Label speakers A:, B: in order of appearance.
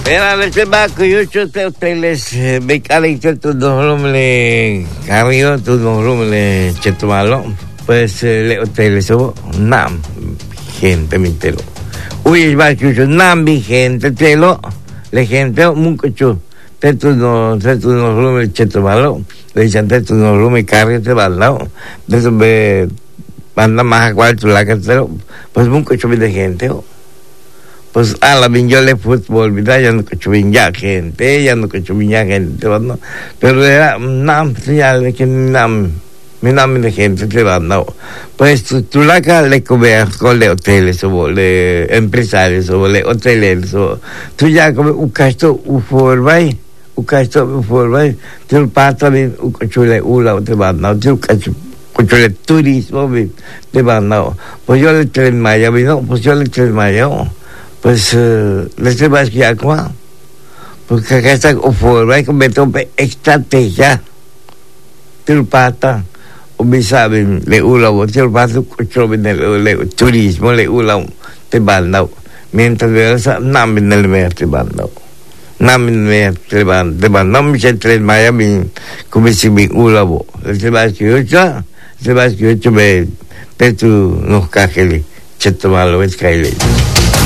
A: Era le sembra che io c'ho le beccare certo le cambio tu non le certo malo pues le hoteles so nam gente mi telo uy va che yo nam mi gente telo le gente munque ciò certo no le certo malo le gente tu no me carga te balao eso be banda más cual tu la que pues munque ciò de gente pues a la vinjole fútbol, ¿verdad? Ya no cachuviña gente, ¿no? Pero era nam, señal que nam de gente te va, no. Pues tú la que le comes con los hoteles o le empresarios o le hoteles o tú ya como un casto uforbai, tú pata bien un cachule ula te va, no, tú cachule turismo te va, no. Pues yo le tremaya, ¿no? Pues yo le tremaya, pues les va a esquiar qua porque acá está fuera hay que meter estrategia del pata o me saben le ula o del pata le turismo le ula te banda mientras ves namen el mer te banda no me se tres Miami come si mi ula bo se va a esquiar me te tu nos cajeli chetto malo es caile